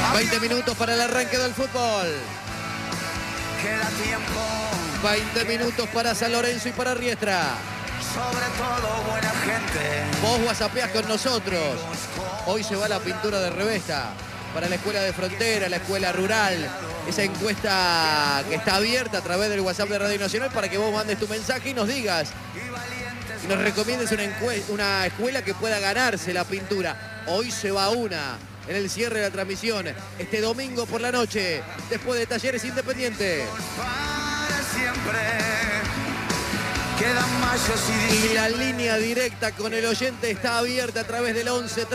20 minutos para el arranque del fútbol. Queda tiempo. 20 minutos para San Lorenzo y para Riestra. Sobre todo buena gente. Vos whatsappeás con nosotros. Hoy se va la pintura de Revesta para la escuela de frontera, la escuela rural. Esa encuesta que está abierta a través del WhatsApp de Radio Nacional para que vos mandes tu mensaje y nos digas y nos recomiendes una escuela que pueda ganarse la pintura. Hoy se va una en el cierre de la transmisión este domingo por la noche, después de Talleres Independiente. Para siempre. Quedan mayos Y la línea directa con el oyente está abierta a través del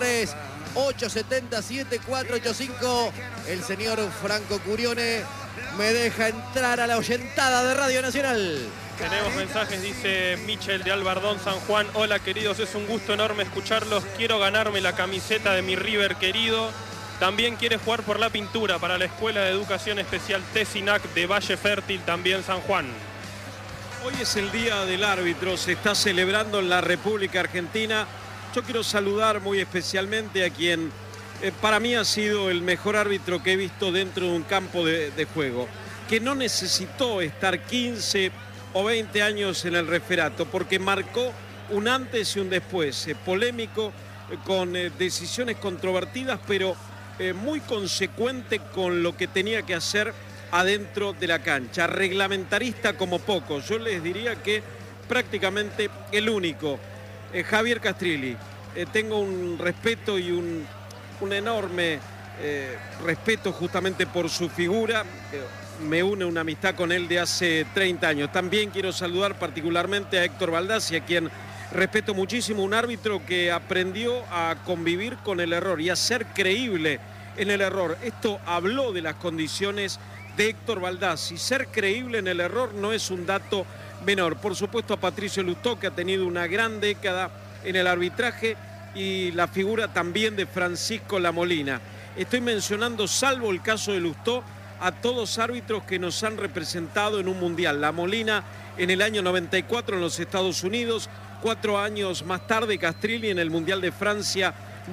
11-3-877-485. El señor Franco Curione me deja entrar a la oyentada de Radio Nacional. Tenemos mensajes, dice Michel de Albardón, San Juan. Hola queridos, es un gusto enorme escucharlos. Quiero ganarme la camiseta de mi River querido. También quiere jugar por la pintura para la Escuela de Educación Especial Tesinac de Valle Fértil, también San Juan. Hoy es el Día del Árbitro, se está celebrando en la República Argentina. Yo quiero saludar muy especialmente a quien para mí ha sido el mejor árbitro que he visto dentro de un campo de juego, que no necesitó estar 15 o 20 años en el referato, porque marcó un antes y un después, polémico, con decisiones controvertidas, pero muy consecuente con lo que tenía que hacer adentro de la cancha, reglamentarista como pocos. Yo les diría que prácticamente el único. Javier Castrilli, tengo un respeto y un enorme respeto justamente por su figura. Me une una amistad con él de hace 30 años. También quiero saludar particularmente a Héctor Baldassi, a quien respeto muchísimo, un árbitro que aprendió a convivir con el error y a ser creíble en el error. Esto habló de las condiciones de Héctor Baldassi. Ser creíble en el error no es un dato menor. Por supuesto a Patricio Lustó, que ha tenido una gran década en el arbitraje, y la figura también de Francisco Lamolina. Estoy mencionando, salvo el caso de Lustó, a todos árbitros que nos han representado en un mundial. Lamolina en el año 94 en los Estados Unidos, 4 años más tarde Castrilli en el Mundial de Francia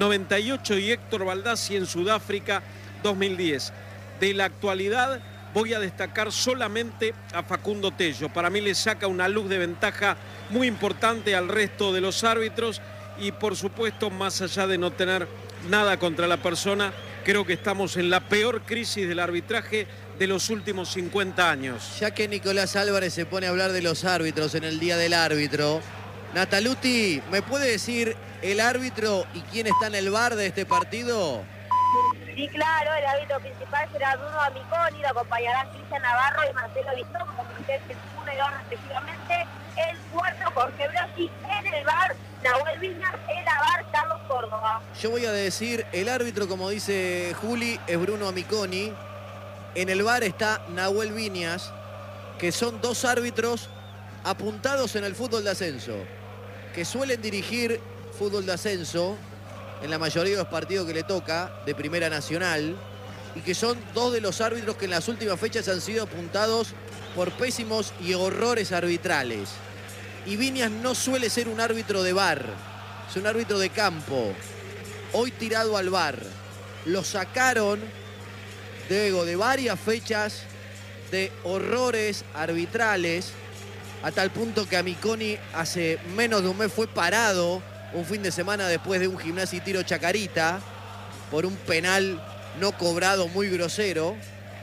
98 y Héctor Baldassi en Sudáfrica 2010. De la actualidad voy a destacar solamente a Facundo Tello. Para mí le saca una luz de ventaja muy importante al resto de los árbitros y por supuesto, más allá de no tener nada contra la persona, creo que estamos en la peor crisis del arbitraje de los últimos 50 años. Ya que Nicolás Álvarez se pone a hablar de los árbitros en el Día del Árbitro, Nataluti, ¿me puede decir el árbitro y quién está en el VAR de este partido? Sí, claro, el árbitro principal será Bruno Amiconi, lo acompañarán Cristian Navarro y Marcelo Bistón, como ustedes en 1 y 2 respectivamente. El cuarto, Jorge Brossi, en el VAR, Nahuel Viñas, en la VAR, Carlos Córdoba. Yo voy a decir, el árbitro, como dice Juli, es Bruno Amiconi. En el VAR está Nahuel Viñas, que son dos árbitros apuntados en el fútbol de ascenso, que suelen dirigir fútbol de ascenso en la mayoría de los partidos que le toca, de Primera Nacional, y que son dos de los árbitros que en las últimas fechas han sido apuntados por pésimos y horrores arbitrales. Y Viñas no suele ser un árbitro de VAR, es un árbitro de campo, hoy tirado al VAR. Lo sacaron, Diego, de varias fechas de horrores arbitrales, a tal punto que Amiconi hace menos de un mes fue parado un fin de semana después de un Gimnasia y Tiro Chacarita por un penal no cobrado muy grosero.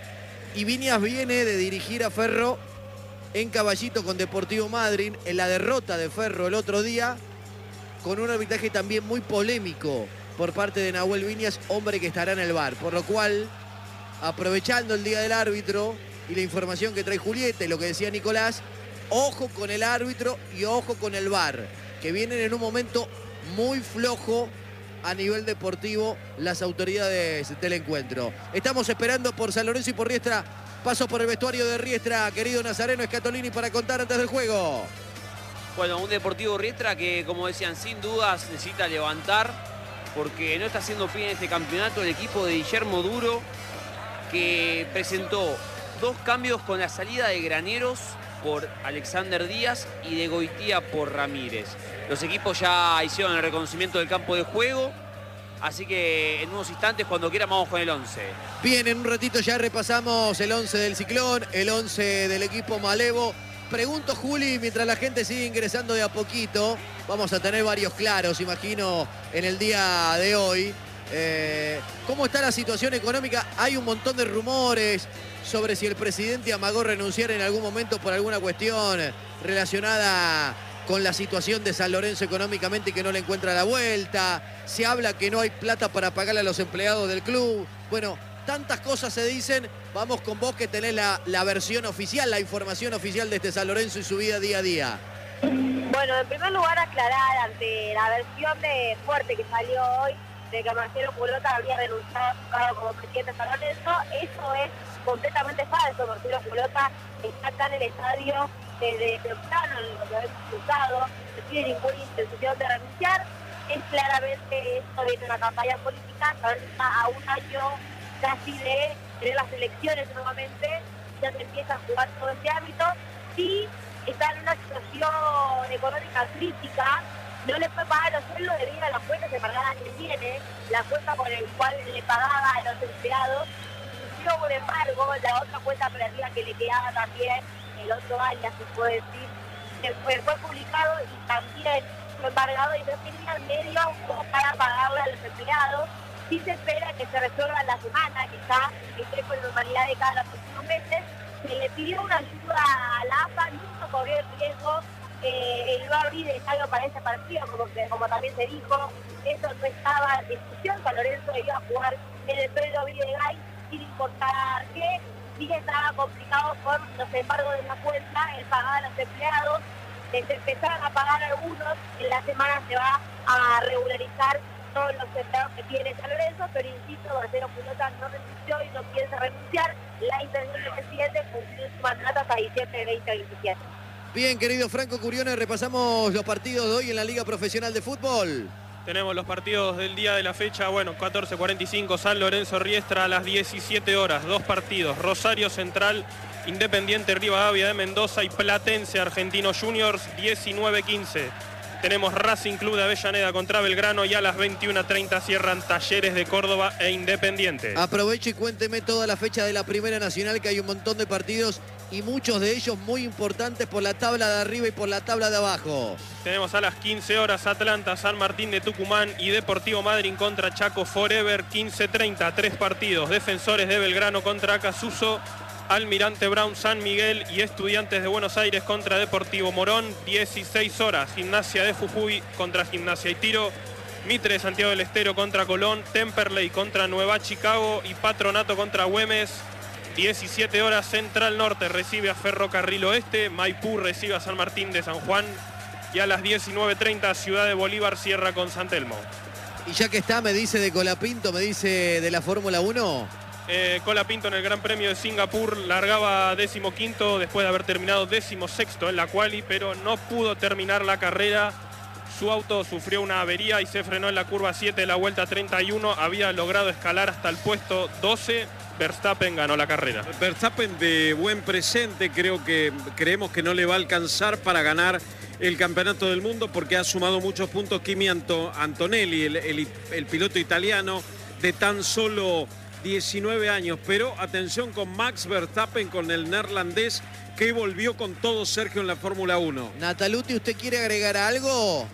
Y Viñas viene de dirigir a Ferro en Caballito con Deportivo Madryn, en la derrota de Ferro el otro día, con un arbitraje también muy polémico por parte de Nahuel Viñas, hombre que estará en el VAR. Por lo cual, aprovechando el Día del Árbitro y la información que trae Julieta y lo que decía Nicolás, ojo con el árbitro y ojo con el VAR, que vienen en un momento muy flojo a nivel deportivo las autoridades del encuentro. Estamos esperando por San Lorenzo y por Riestra. Paso por el vestuario de Riestra, querido Nazareno Escatolini, para contar antes del juego. Bueno, un Deportivo Riestra que, como decían, sin dudas necesita levantar, porque no está haciendo pie en este campeonato el equipo de Guillermo Duro, que presentó 2 cambios con la salida de Graneros por Alexander Díaz y de Goitía por Ramírez. Los equipos ya hicieron el reconocimiento del campo de juego Así que en unos instantes, cuando quiera, vamos con el 11. Bien, en un ratito ya repasamos el 11 del Ciclón, el 11 del equipo Malevo. Pregunto, Juli, mientras la gente sigue ingresando de a poquito, vamos a tener varios claros, imagino, en el día de hoy. ¿Cómo está la situación económica? Hay un montón de rumores sobre si el presidente amagó renunciar en algún momento por alguna cuestión relacionada con la situación de San Lorenzo económicamente, que no le encuentra la vuelta. Se habla que no hay plata para pagarle a los empleados del club. Bueno, tantas cosas se dicen. Vamos con vos, que tenés la versión oficial, la información oficial de este San Lorenzo y su vida día a día. Bueno, en primer lugar, aclarar ante la versión de fuerte que salió hoy de que Marcelo Culota habría renunciado a su cargo como presidente de San Lorenzo. Eso es completamente falso. Marcelo Culota está acá en el estadio desde temprano, lo hemos cruzado, no tiene ninguna intención de renunciar. Es claramente esto de una campaña política, está a un año casi de tener las elecciones nuevamente, ya se empieza a jugar todo este ámbito. Sí, está en una situación económica crítica, no le puede pagar los sueldos debido a las cuentas embargadas que tiene, la cuenta por el cual le pagaba a los empleados. Sin embargo, la otra cuenta operativa que le quedaba también el otro año, se puede decir, fue publicado y también fue embargado, y no tenía medio para pagarle a los empleados. Sí se espera que se resuelva la semana, quizá esté con normalidad de cada próximos meses. Se le pidió una ayuda a la AFA, no corrió el riesgo, iba a abrir el estadio para ese partido, como también se dijo. Eso no estaba en discusión. San Lorenzo iba a jugar en el Pedro Villegas, sin importar qué. Sí estaba complicado por los embargos de la cuenta, el pagar a los empleados. Se empezaron a pagar algunos, en la semana se va a regularizar todos los empleados que tiene San Lorenzo, pero insisto, Marcelo Culota no renunció y no piensa renunciar. La intención del presidente es cumplir su mandato hasta diciembre de 2027. Bien, querido Franco Curione, repasamos los partidos de hoy en la Liga Profesional de Fútbol. Tenemos los partidos del día de la fecha, bueno, 14:45, San Lorenzo Riestra a las 17 horas, dos partidos, Rosario Central, Independiente Rivadavia de Mendoza y Platense Argentino Juniors, 19:15. Tenemos Racing Club de Avellaneda contra Belgrano, y a las 21:30 cierran Talleres de Córdoba e Independiente. Aproveche y cuénteme toda la fecha de la Primera Nacional, que hay un montón de partidos y muchos de ellos muy importantes por la tabla de arriba y por la tabla de abajo. Tenemos a las 15 horas Atlanta, San Martín de Tucumán y Deportivo Madryn contra Chaco Forever, 15:30, tres partidos, Defensores de Belgrano contra Acasuso, Almirante Brown San Miguel y Estudiantes de Buenos Aires contra Deportivo Morón, 16 horas, Gimnasia de Jujuy contra Gimnasia y Tiro, Mitre de Santiago del Estero contra Colón, Temperley contra Nueva Chicago y Patronato contra Güemes. 17 horas, Central Norte recibe a Ferrocarril Oeste, Maipú recibe a San Martín de San Juan, y a las 19:30 Ciudad de Bolívar cierra con San Telmo. Y ya que está, me dice de Colapinto, me dice de la Fórmula 1. Colapinto en el Gran Premio de Singapur largaba 15º después de haber terminado 16º en la quali, pero no pudo terminar la carrera. Su auto sufrió una avería y se frenó en la curva 7 de la vuelta 31. Había logrado escalar hasta el puesto 12. Verstappen ganó la carrera. Verstappen de buen presente, creemos que no le va a alcanzar para ganar el campeonato del mundo, porque ha sumado muchos puntos Kimi Antonelli, el piloto italiano de tan solo 19 años. Pero atención con Max Verstappen, con el neerlandés que volvió con todo, Sergio, en la Fórmula 1. Nataluti, ¿usted quiere agregar algo?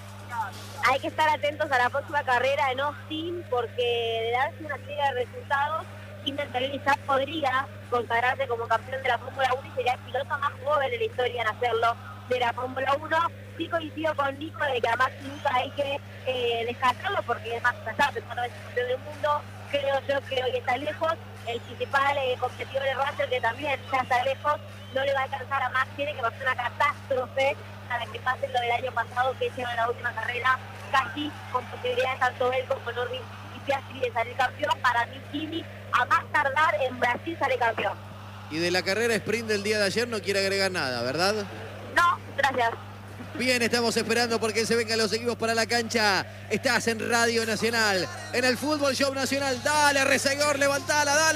Hay que estar atentos a la próxima carrera en Austin, porque de darse una serie de resultados, Kimi Antonelli ya podría consagrarse como campeón de la Fórmula 1 y sería el piloto más joven de la historia en hacerlo de la Fórmula 1. Sí coincido con Nico de que a Max nunca hay que descartarlo, porque es Max Verstappen, no es campeón del mundo. Creo yo que hoy está lejos. El principal competidor de Russell, que también ya está lejos, no le va a alcanzar a Max. Tiene que pasar una catástrofe para que pase lo del año pasado, que lleva la última carrera casi con posibilidades tanto él como Norris y Piastri de salir campeón. Para mí, Kimi, a más tardar en Brasil, sale campeón. Y de la carrera sprint del día de ayer no quiere agregar nada, ¿verdad? No, gracias. Bien, estamos esperando porque se vengan los equipos para la cancha. Estás en Radio Nacional, en el Fútbol Show Nacional. Dale, Resegor, levantala, dale.